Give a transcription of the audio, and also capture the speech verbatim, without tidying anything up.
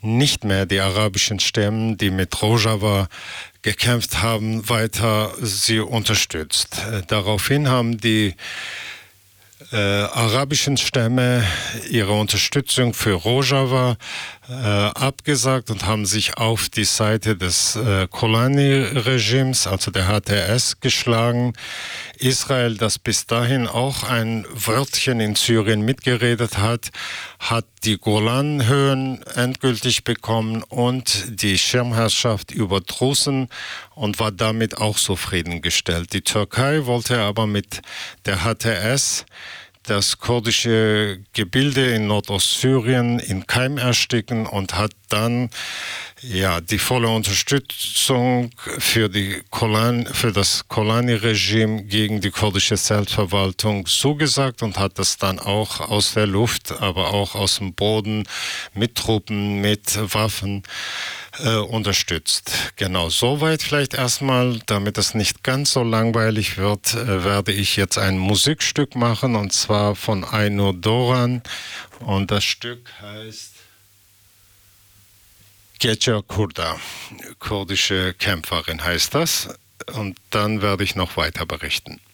nicht mehr die arabischen Stämme, die mit Rojava gekämpft haben, weiter sie unterstützt. Daraufhin haben die äh, arabischen Stämme ihre Unterstützung für Rojava äh, abgesagt und haben sich auf die Seite des äh, Golani-Regimes, also der H T S, geschlagen. Israel, das bis dahin auch ein Wörtchen in Syrien mitgeredet hat, hat die Golanhöhen endgültig bekommen und die Schirmherrschaft über Drusen und war damit auch zufriedengestellt. Die Türkei wollte aber mit der H T S das kurdische Gebilde in Nordostsyrien in Keim ersticken und hat dann ja die volle Unterstützung für, die Kolan, für das Golani-Regime gegen die kurdische Selbstverwaltung zugesagt und hat das dann auch aus der Luft, aber auch aus dem Boden mit Truppen, mit Waffen äh, unterstützt. Genau, soweit vielleicht erstmal, damit es nicht ganz so langweilig wird, äh, werde ich jetzt ein Musikstück machen und zwar von Aynur Doran und das Stück heißt Gece Kurda, kurdische Kämpferin heißt das. Und dann werde ich noch weiter berichten.